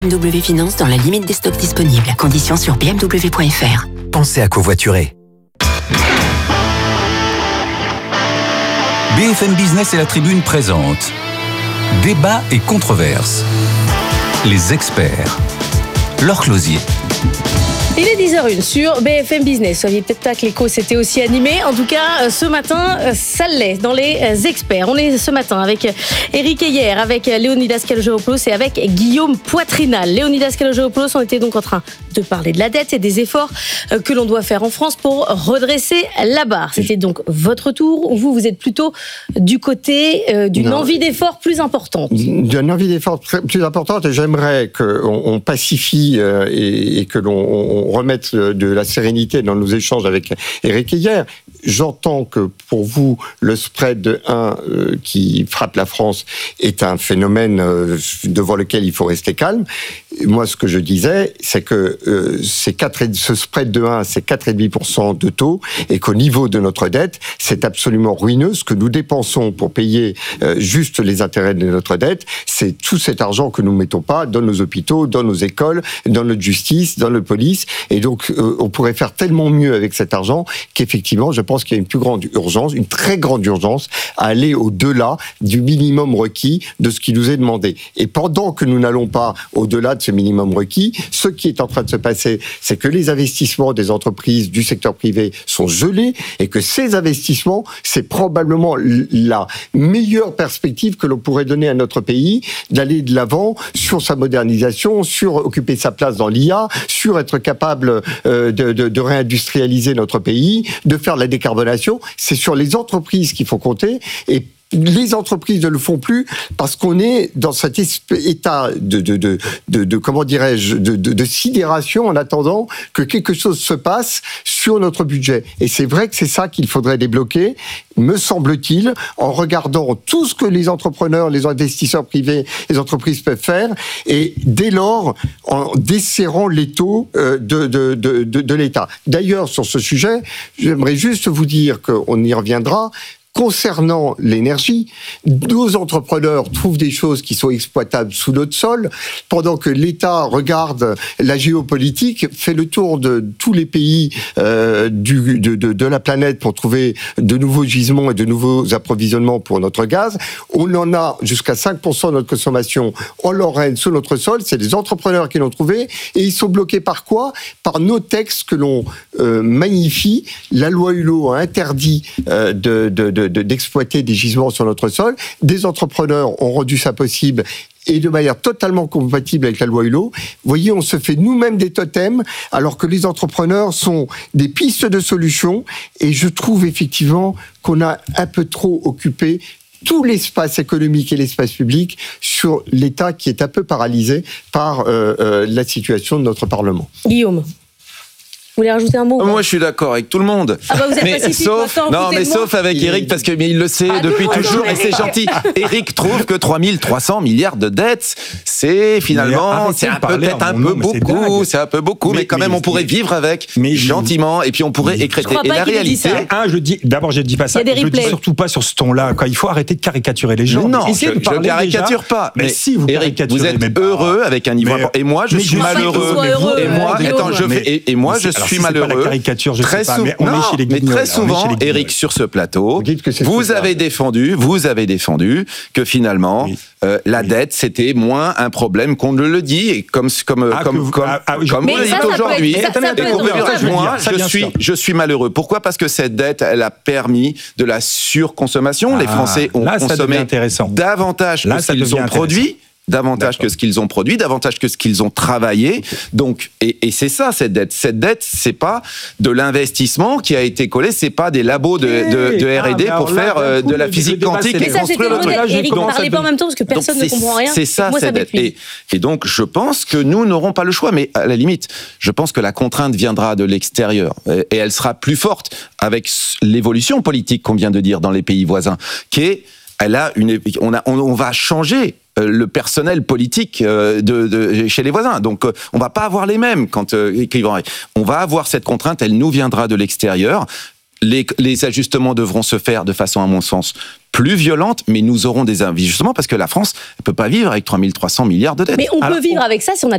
BMW Finance dans la limite des stocks disponibles. Conditions sur bmw.fr. Pensez à covoiturer. BFM Business et la Tribune présentent Débat et controverses. Les experts. Laure Closier. Il est 10h01 sur BFM Business. Vous saviez peut-être pas que l'écho s'était aussi animé. En tout cas, ce matin, ça l'est dans les experts. On est ce matin avec Éric Heyer, avec Léonidas Kalogeropoulos et avec Guillaume Poitrinal. Léonidas Kalogeropoulos, on était donc en train de parler de la dette et des efforts que l'on doit faire en France pour redresser la barre. C'était donc votre tour, ou vous êtes plutôt du côté d'une envie d'effort plus importante? D'une envie d'effort plus importante, et j'aimerais qu'on pacifie et que l'on remette de la sérénité dans nos échanges avec Éric Heyer. J'entends que pour vous, le spread de 1 qui frappe la France est un phénomène devant lequel il faut rester calme. Moi, ce que je disais, c'est que ce spread de 1, c'est 4,5% de taux, et qu'au niveau de notre dette, c'est absolument ruineux. Ce que nous dépensons pour payer juste les intérêts de notre dette, c'est tout cet argent que nous ne mettons pas dans nos hôpitaux, dans nos écoles, dans notre justice, dans notre police. Et donc, on pourrait faire tellement mieux avec cet argent qu'effectivement, je pense qu'il y a une plus grande urgence, une très grande urgence, à aller au-delà du minimum requis de ce qui nous est demandé. Et pendant que nous n'allons pas au-delà de ce minimum requis, ce qui est en train de se passer, c'est que les investissements des entreprises du secteur privé sont gelés, et que ces investissements, c'est probablement la meilleure perspective que l'on pourrait donner à notre pays, d'aller de l'avant sur sa modernisation, sur occuper sa place dans l'IA, sur être capable de réindustrialiser notre pays, de faire la décarbonation. C'est sur les entreprises qu'il faut compter, et les entreprises ne le font plus parce qu'on est dans cet état comment dirais-je, de sidération en attendant que quelque chose se passe sur notre budget. Et c'est vrai que c'est ça qu'il faudrait débloquer, me semble-t-il, en regardant tout ce que les entrepreneurs, les investisseurs privés, les entreprises peuvent faire, et dès lors, en desserrant les taux de l'État. D'ailleurs, sur ce sujet, j'aimerais juste vous dire qu'on y reviendra. Concernant l'énergie, nos entrepreneurs trouvent des choses qui sont exploitables sous notre sol, pendant que l'État regarde la géopolitique, fait le tour de tous les pays de la planète pour trouver de nouveaux gisements et de nouveaux approvisionnements pour notre gaz. On en a jusqu'à 5% de notre consommation en Lorraine, sous notre sol. C'est les entrepreneurs qui l'ont trouvé, et ils sont bloqués par quoi? Par nos textes que l'on magnifie. La loi Hulot a interdit d'exploiter des gisements sur notre sol. Des entrepreneurs ont rendu ça possible, et de manière totalement compatible avec la loi Hulot. Vous voyez, on se fait nous-mêmes des totems, alors que les entrepreneurs sont des pistes de solutions, et je trouve effectivement qu'on a un peu trop occupé tout l'espace économique et l'espace public sur l'État, qui est un peu paralysé par la situation de notre Parlement. Guillaume, vous voulez rajouter un mot? Moi, je suis d'accord avec tout le monde. Ah bah vous êtes pacifique, sauf avec Éric, parce qu'il le sait depuis toujours, et c'est gentil. Éric trouve que 3 300 milliards de dettes, c'est finalement, c'est peut-être un peu beaucoup, c'est un peu beaucoup, mais quand même, on pourrait vivre avec gentiment, et puis on pourrait écréter. Et la réalité... D'abord, je ne dis pas ça, je ne dis surtout pas sur ce ton-là. Il faut arrêter de caricaturer les gens. Non, je ne caricature pas. Mais si vous caricaturez... Vous êtes heureux avec un niveau... Et moi, je suis malheureux. Et moi, je suis malheureux. Très souvent, Éric, sur ce plateau, vous avez défendu que finalement, la dette, c'était moins un problème qu'on ne le dit, et comme vous le dites aujourd'hui. Moi, je suis malheureux. Pourquoi? Parce que cette dette, elle a permis de la surconsommation. Les Français ont consommé davantage que ce qu'ils ont produit. Davantage que ce qu'ils ont produit, davantage que ce qu'ils ont travaillé. Donc, et c'est ça, cette dette. Cette dette, c'est pas de l'investissement qui a été collé, c'est pas des labos de R&D pour faire de la physique quantique et construire le truc. Éric, ne parlez pas en même temps parce que personne ne comprend rien. C'est ça, cette dette. Et donc, je pense que nous n'aurons pas le choix, mais à la limite, je pense que la contrainte viendra de l'extérieur, et elle sera plus forte avec l'évolution politique qu'on vient de dire dans les pays voisins, qui est, on va changer le personnel politique chez les voisins. Donc, on va pas avoir les mêmes on va avoir cette contrainte, elle nous viendra de l'extérieur. Les ajustements devront se faire de façon, à mon sens, plus violente, mais nous aurons des justement parce que la France ne peut pas vivre avec 3 300 milliards de dettes. Mais on peut vivre avec ça si on a